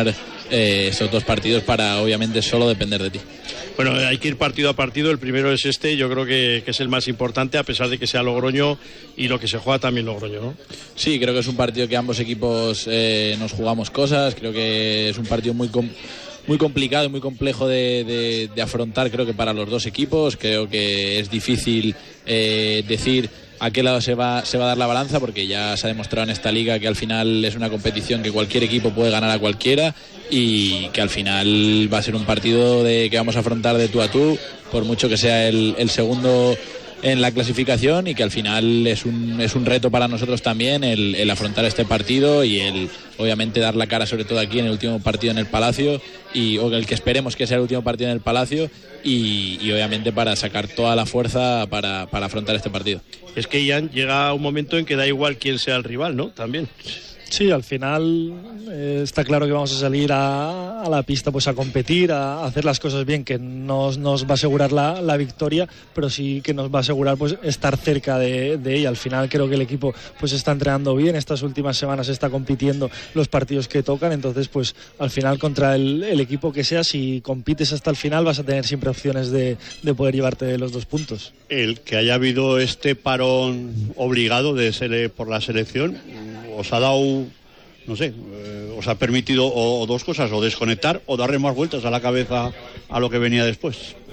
eh, estos dos partidos para obviamente solo depender de ti. Bueno, hay que ir partido a partido. El primero es este, yo creo que, que es el más importante, a pesar de que sea Logroño y lo que se juega también Logroño, ¿no? Sí, creo que es un partido que ambos equipos eh, nos jugamos cosas. Creo que es un partido muy com- muy complicado y muy complejo de, de, de afrontar, creo que para los dos equipos. Creo que es difícil eh, decir a qué lado se va, se va a dar la balanza, porque ya se ha demostrado en esta liga que al final es una competición que cualquier equipo puede ganar a cualquiera, y que al final va a ser un partido de que vamos a afrontar de tú a tú, por mucho que sea el, el segundo en la clasificación, y que al final es un, es un reto para nosotros también el, el afrontar este partido y el obviamente dar la cara, sobre todo aquí en el último partido en el Palacio, y o el que esperemos que sea el último partido en el Palacio, y, y obviamente para sacar toda la fuerza para, para afrontar este partido. Es que, Ian, llega un momento en que da igual quién sea el rival, ¿no? También. Sí, al final eh, está claro que vamos a salir a, a la pista pues a competir, a, a hacer las cosas bien, que no nos va a asegurar la, la victoria, pero sí que nos va a asegurar pues estar cerca de, de ella. Al final creo que el equipo pues está entrenando bien, estas últimas semanas está compitiendo los partidos que tocan, entonces pues al final contra el, el equipo que sea, si compites hasta el final vas a tener siempre opciones de, de poder llevarte los dos puntos. El que haya habido este parón obligado de sele, por la selección, os ha dado, no sé, eh, os ha permitido o, o dos cosas, o desconectar o darle más vueltas a la cabeza a lo que venía después.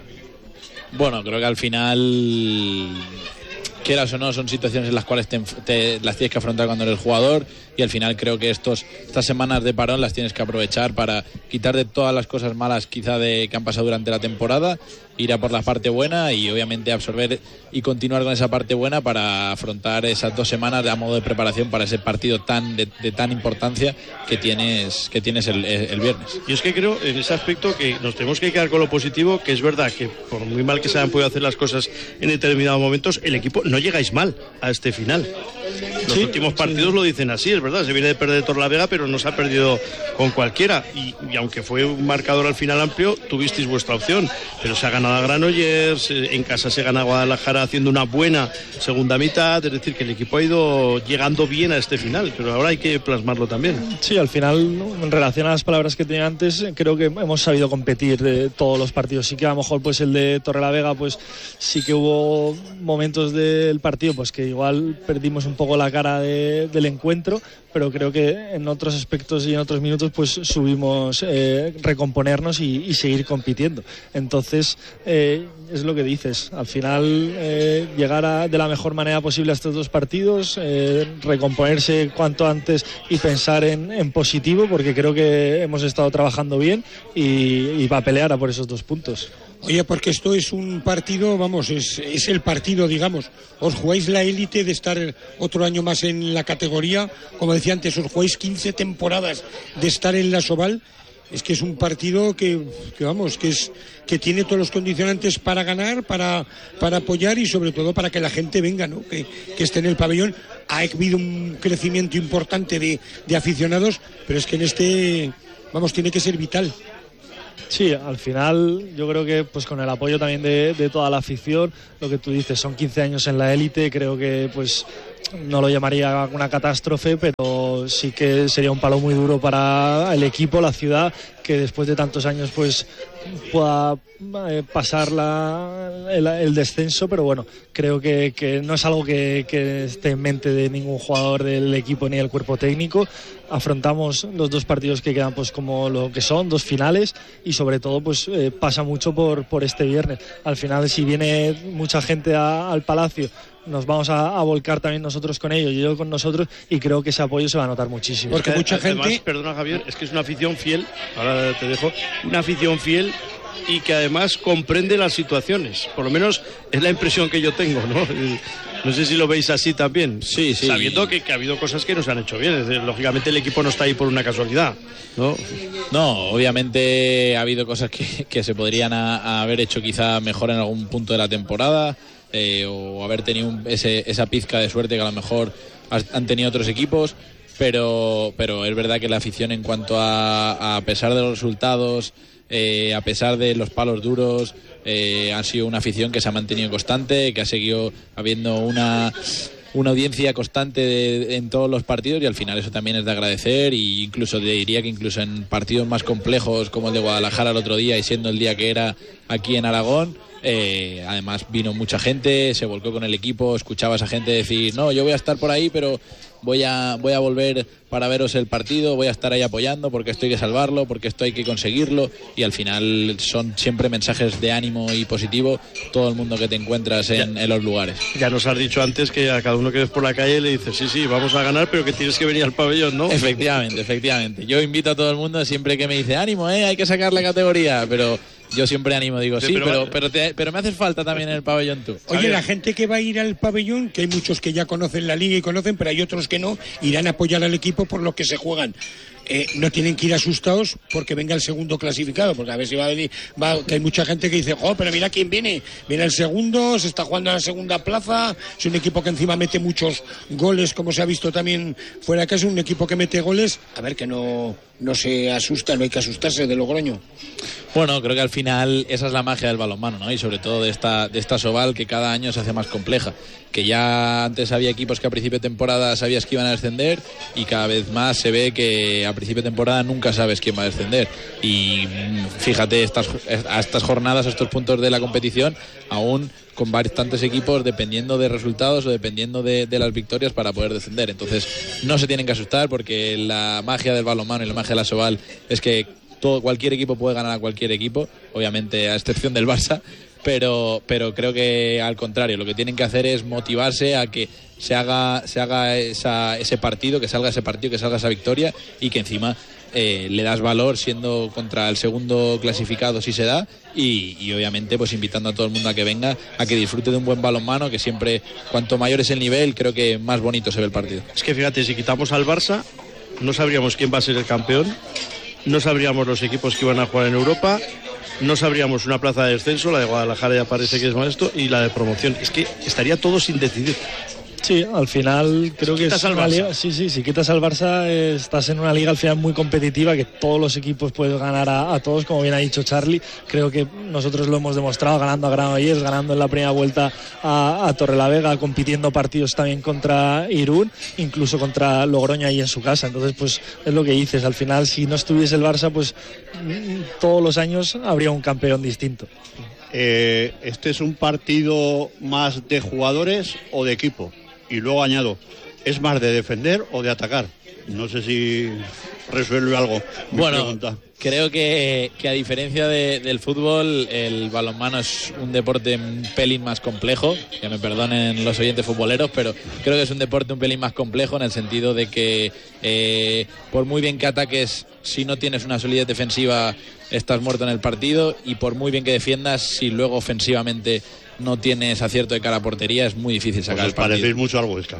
Bueno, creo que al final, quieras o no, son situaciones en las cuales te, te, las tienes que afrontar cuando eres jugador, y al final creo que estos estas semanas de parón las tienes que aprovechar para quitar de todas las cosas malas quizá de que han pasado durante la temporada, ir a por la parte buena y obviamente absorber y continuar con esa parte buena para afrontar esas dos semanas de a modo de preparación para ese partido tan de, de tan importancia que tienes que tienes el, el viernes. Y es que creo en ese aspecto que nos tenemos que quedar con lo positivo, que es verdad que por muy mal que se hayan podido hacer las cosas en determinados momentos, el equipo no llegáis mal a este final. Los sí, últimos partidos sí lo dicen así, es verdad, se viene de perder Torrelavega, pero no se ha perdido con cualquiera, y, y aunque fue un marcador al final amplio, tuvisteis vuestra opción, pero se ha ganado a Granollers, en casa se gana a Guadalajara haciendo una buena segunda mitad, es decir, que el equipo ha ido llegando bien a este final, pero ahora hay que plasmarlo también. Sí, al final, ¿no?, en relación a las palabras que tenía antes, creo que hemos sabido competir de todos los partidos. Sí que a lo mejor pues el de Torrelavega, pues sí que hubo momentos del partido pues que igual perdimos un poco la cara de, del encuentro, pero creo que en otros aspectos y en otros minutos pues subimos eh, recomponernos y, y seguir compitiendo. Entonces eh, es lo que dices, al final eh, llegar a, de la mejor manera posible a estos dos partidos, eh, recomponerse cuanto antes y pensar en, en positivo, porque creo que hemos estado trabajando bien y, y va a pelear a por esos dos puntos. Oye, porque esto es un partido, vamos, es, es el partido, digamos, os jugáis la élite de estar otro año más en la categoría, como decía antes, os jugáis quince temporadas de estar en la Soval. Es que es un partido que, que vamos, que es que tiene todos los condicionantes para ganar, para, para apoyar y sobre todo para que la gente venga, ¿no? Que, que esté en el pabellón. Ha habido un crecimiento importante de, de aficionados, pero es que en este, vamos, tiene que ser vital. Sí, al final yo creo que pues con el apoyo también de, de toda la afición, lo que tú dices, son quince años en la élite, creo que pues no lo llamaría una catástrofe, pero sí que sería un palo muy duro para el equipo, la ciudad, que después de tantos años pues pueda eh, pasar la, el, el descenso, pero bueno, creo que, que no es algo que, que esté en mente de ningún jugador del equipo ni del cuerpo técnico. Afrontamos los dos partidos que quedan pues como lo que son, dos finales, y sobre todo pues eh, pasa mucho por, por este viernes. Al final, si viene mucha gente a, al Palacio, nos vamos a, a volcar también nosotros con ellos y yo con nosotros, y creo que ese apoyo se va a notar muchísimo. Porque mucha además, gente... Perdona, Javier, es que es una afición fiel, ahora te dejo, una afición fiel y que además comprende las situaciones, por lo menos es la impresión que yo tengo, ¿no? No sé si lo veis así también. Sí, sí. Sabiendo que, que ha habido cosas que nos han hecho bien. Es decir, lógicamente el equipo no está ahí por una casualidad, ¿no? No, obviamente ha habido cosas que, que se podrían a, a haber hecho quizá mejor en algún punto de la temporada, eh, o haber tenido un, ese, esa pizca de suerte que a lo mejor han tenido otros equipos, pero, pero es verdad que la afición, en cuanto a, a pesar de los resultados, Eh, a pesar de los palos duros, eh, ha sido una afición que se ha mantenido constante, que ha seguido habiendo una una audiencia constante de, en todos los partidos, y al final eso también es de agradecer. Y incluso diría que incluso en partidos más complejos como el de Guadalajara el otro día, y siendo el día que era aquí en Aragón, Eh, además vino mucha gente, se volcó con el equipo, escuchaba a esa gente decir, no, yo voy a estar por ahí, pero voy a, voy a volver para veros el partido, voy a estar ahí apoyando porque esto hay que salvarlo, porque esto hay que conseguirlo, y al final son siempre mensajes de ánimo y positivo todo el mundo que te encuentras en, en los lugares. Ya nos has dicho antes que a cada uno que ves por la calle le dices, sí, sí, vamos a ganar, pero que tienes que venir al pabellón, ¿no? Efectivamente, efectivamente. Yo invito a todo el mundo siempre que me dice, ánimo, eh, hay que sacar la categoría, pero yo siempre animo, digo, sí, pero, pero, pero, te, pero me haces falta también en el pabellón tú. Oye, la gente que va a ir al pabellón, que hay muchos que ya conocen la liga y conocen, pero hay otros que no, irán a apoyar al equipo por lo que se juegan. Eh, no tienen que ir asustados porque venga el segundo clasificado, porque a ver si va a venir, va, que hay mucha gente que dice, oh, pero mira quién viene, viene el segundo, se está jugando a la segunda plaza, es un equipo que encima mete muchos goles, como se ha visto también fuera de casa, un equipo que mete goles, a ver, que no, no se asusta, no hay que asustarse de Logroño. Bueno, creo que al final esa es la magia del balonmano, ¿no? Y sobre todo de esta, de esta Sobal, que cada año se hace más compleja, que ya antes había equipos que a principio de temporada sabías que iban a descender, y cada vez más se ve que a principio de temporada nunca sabes quién va a descender. Y fíjate, estas, a estas jornadas, a estos puntos de la competición, aún con bastantes equipos dependiendo de resultados o dependiendo de, de las victorias para poder descender. Entonces no se tienen que asustar, porque la magia del balonmano y la magia de la Sobal es que todo, cualquier equipo puede ganar a cualquier equipo, obviamente a excepción del Barça, pero, pero creo que al contrario, lo que tienen que hacer es motivarse a que se haga, se haga esa, ese partido, que salga ese partido, que salga esa victoria, y que encima eh, le das valor siendo contra el segundo clasificado si se da, y, y obviamente pues invitando a todo el mundo a que venga, a que disfrute de un buen balonmano, que siempre cuanto mayor es el nivel, creo que más bonito se ve el partido. Es que fíjate, si quitamos al Barça, no sabríamos quién va a ser el campeón, no sabríamos los equipos que iban a jugar en Europa, no sabríamos una plaza de descenso, la de Guadalajara ya parece que es más esto, y la de promoción. Es que estaría todo sin decidir. Sí, al final creo si que es una liga, sí, sí, si quitas al Barça eh, estás en una liga al final muy competitiva, que todos los equipos puedes ganar a, a todos, como bien ha dicho Charlie. Creo que nosotros lo hemos demostrado ganando a Granollers, ganando en la primera vuelta a, a Torrelavega, compitiendo partidos también contra Irún, incluso contra Logroño ahí en su casa. Entonces pues es lo que dices, al final si no estuviese el Barça pues todos los años habría un campeón distinto. Eh, ¿Este es un partido más de jugadores o de equipo? Y luego añado, ¿es más de defender o de atacar? No sé si resuelve algo. Bueno, pregunta. Creo que, que a diferencia de, del fútbol, el balonmano es un deporte un pelín más complejo, que me perdonen los oyentes futboleros, pero creo que es un deporte un pelín más complejo en el sentido de que eh, por muy bien que ataques, si no tienes una solidez defensiva estás muerto en el partido, y por muy bien que defiendas, si luego ofensivamente no tienes acierto de cara a portería, es muy difícil sacar pues el partido. Parecéis mucho al Huesca.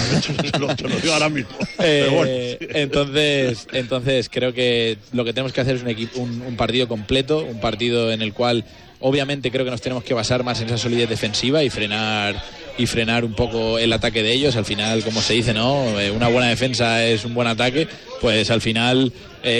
Te lo digo ahora mismo. Eh, Pero bueno. entonces, entonces creo que lo que tenemos que hacer es un, equipo, un, un partido completo, un partido en el cual obviamente creo que nos tenemos que basar más en esa solidez defensiva y frenar y frenar un poco el ataque de ellos. Al final, como se dice, ¿no? Una buena defensa es un buen ataque. Pues al final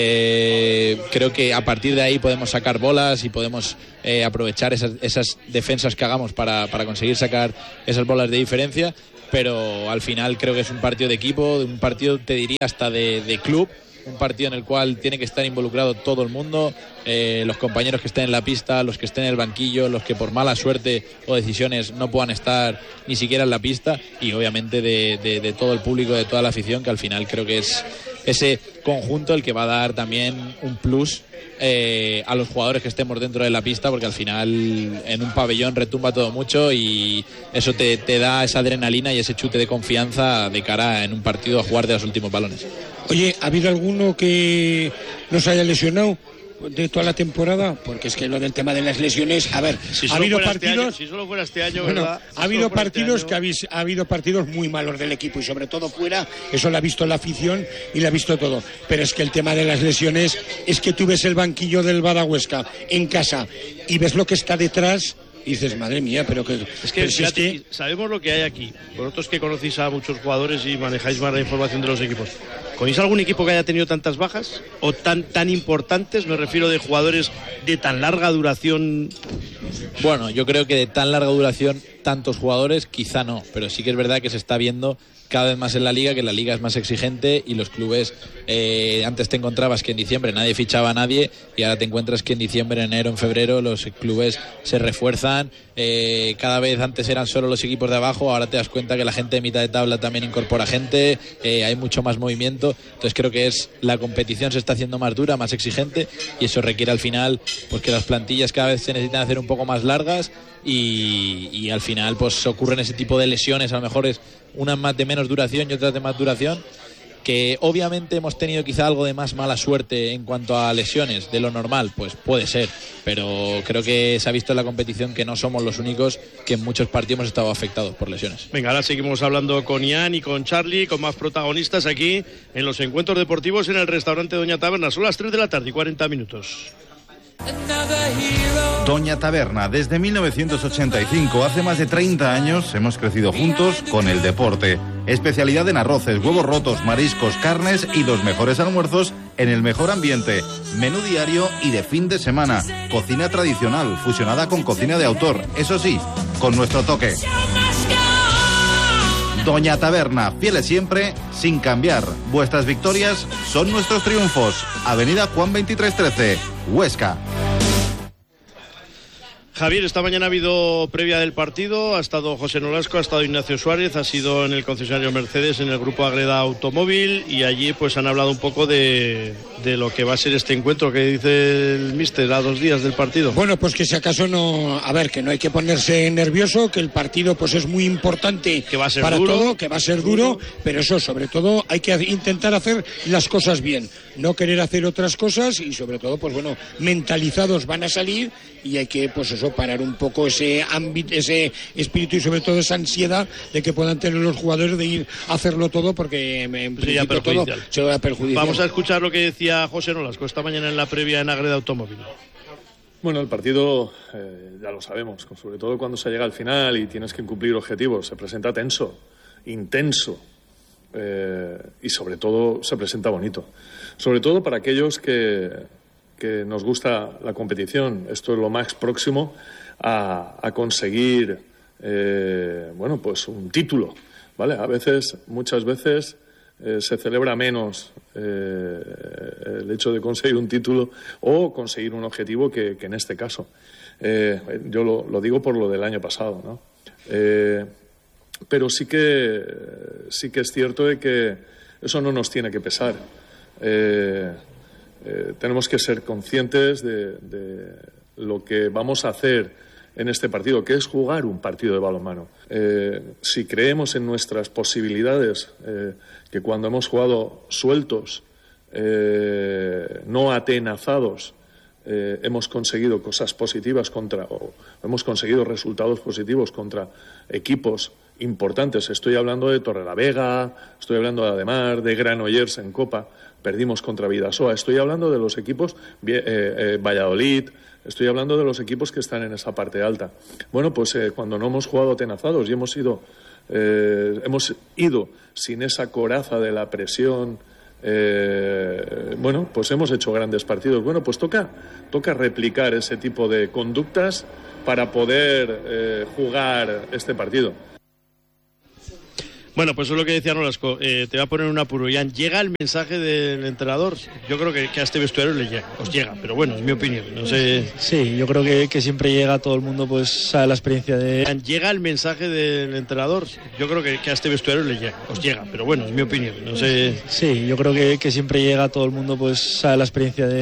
eh, creo que a partir de ahí podemos sacar bolas y podemos eh, aprovechar esas, esas defensas que hagamos para, para conseguir sacar esas bolas de diferencia. Pero al final creo que es un partido de equipo, un partido, te diría, hasta de, de club. Un partido en el cual tiene que estar involucrado todo el mundo, eh, los compañeros que estén en la pista, los que estén en el banquillo, los que por mala suerte o decisiones no puedan estar ni siquiera en la pista, y obviamente de, de, de todo el público, de toda la afición, que al final creo que es ese conjunto el que va a dar también un plus eh, a los jugadores que estemos dentro de la pista, porque al final en un pabellón retumba todo mucho y eso te, te da esa adrenalina y ese chute de confianza de cara en un partido a jugar de los últimos balones. Oye, ¿ha habido alguno que no se haya lesionado de toda la temporada? Porque es que lo del tema de las lesiones, a ver, si ha habido partidos partidos, este año, si solo fuera este año, bueno, ¿verdad? ha habido partidos este que habéis, ha habido partidos muy malos del equipo y sobre todo fuera, eso lo ha visto la afición y lo ha visto todo. Pero es que el tema de las lesiones es que tú ves el banquillo del Badahuesca en casa y ves lo que está detrás. Y dices, madre mía, pero que... Es que, pero si fíjate, es que... sabemos lo que hay aquí. Vosotros que conocéis a muchos jugadores y manejáis más la información de los equipos, ¿conocéis algún equipo que haya tenido tantas bajas? ¿O tan, tan importantes? Me refiero de jugadores de tan larga duración. Bueno, yo creo que de tan larga duración tantos jugadores, quizá no, pero sí que es verdad que se está viendo cada vez más en la Liga, que la Liga es más exigente y los clubes, eh, antes te encontrabas que en diciembre nadie fichaba a nadie y ahora te encuentras que en diciembre, enero, en febrero los clubes se refuerzan, eh, cada vez antes eran solo los equipos de abajo, ahora te das cuenta que la gente de mitad de tabla también incorpora gente, eh, hay mucho más movimiento, entonces creo que es la competición se está haciendo más dura, más exigente y eso requiere al final pues que las plantillas cada vez se necesitan hacer un poco más largas y, y al final pues ocurren ese tipo de lesiones, a lo mejor es unas más de menos duración y otras de más duración, que obviamente hemos tenido quizá algo de más mala suerte en cuanto a lesiones de lo normal, pues puede ser, pero creo que se ha visto en la competición que no somos los únicos que en muchos partidos hemos estado afectados por lesiones. Venga, ahora seguimos hablando con Ian y con Charlie, con más protagonistas aquí en los encuentros deportivos en el restaurante Doña Taberna. Son las tres de la tarde y cuarenta minutos. Doña Taberna, desde mil novecientos ochenta y cinco, hace más de treinta años, hemos crecido juntos con el deporte. Especialidad en arroces, huevos rotos, mariscos, carnes y los mejores almuerzos en el mejor ambiente. Menú diario y de fin de semana. Cocina tradicional, fusionada con cocina de autor. Eso sí, con nuestro toque. Doña Taberna, fieles siempre, sin cambiar. Vuestras victorias son nuestros triunfos. Avenida Juan veintitrés trece, Huesca. Javier, esta mañana ha habido previa del partido, ha estado José Nolasco, ha estado Ignacio Suárez, ha sido en el concesionario Mercedes, en el grupo Agreda Automóvil, y allí pues han hablado un poco de, de lo que va a ser este encuentro. ¿Qué dice el míster a dos días del partido? Bueno, pues que si acaso no, a ver, que no hay que ponerse nervioso, que el partido pues es muy importante que va a ser para duro, todo, que va a ser duro, duro, pero eso, sobre todo, hay que intentar hacer las cosas bien, no querer hacer otras cosas y sobre todo, pues bueno, mentalizados van a salir y hay que, pues eso, parar un poco ese ámbito, ese espíritu y sobre todo esa ansiedad de que puedan tener los jugadores de ir a hacerlo todo porque en principio todo se va a perjudicar. Vamos a escuchar lo que decía José Nolasco esta mañana en la previa en Agreda Automóvil. Bueno, el partido eh, ya lo sabemos, sobre todo cuando se llega al final y tienes que cumplir objetivos, se presenta tenso, intenso eh, y sobre todo se presenta bonito. Sobre todo para aquellos que, que nos gusta la competición. Esto es lo más próximo a, a conseguir eh, bueno, pues un título, ¿vale? A veces, muchas veces eh, se celebra menos eh, el hecho de conseguir un título o conseguir un objetivo que, que en este caso. Eh, yo lo, lo digo por lo del año pasado, ¿no? Eh, pero sí que sí que es cierto de que eso no nos tiene que pesar. Eh, eh, tenemos que ser conscientes de, de lo que vamos a hacer en este partido, que es jugar un partido de balonmano. Eh, si creemos en nuestras posibilidades, eh, que cuando hemos jugado sueltos, eh, no atenazados, eh, hemos conseguido cosas positivas contra, o hemos conseguido resultados positivos contra equipos importantes. Estoy hablando de Torrelavega, estoy hablando de Ademar, de Granollers en Copa, perdimos contra Vidasoa. Estoy hablando de los equipos eh, eh, Valladolid, estoy hablando de los equipos que están en esa parte alta. Bueno, pues eh, cuando no hemos jugado atenazados y hemos ido, eh, hemos ido sin esa coraza de la presión, eh, bueno, pues hemos hecho grandes partidos. Bueno, pues toca, toca replicar ese tipo de conductas para poder eh, jugar este partido. Bueno, pues eso es lo que decía Nolasco. Eh, te va a poner un apuro. Ian, ¿llega el mensaje del entrenador? Yo creo que, que a este vestuario le llega, os llega, pero bueno, es mi opinión. No sé. Sí, yo creo que, que siempre llega a todo el mundo, pues sabe la experiencia de. Ian, ¿llega el mensaje del entrenador? Yo creo que, que a este vestuario le llega, os llega, pero bueno, es mi opinión. No sé. Sí, yo creo que, que siempre llega a todo el mundo, pues sabe la experiencia de.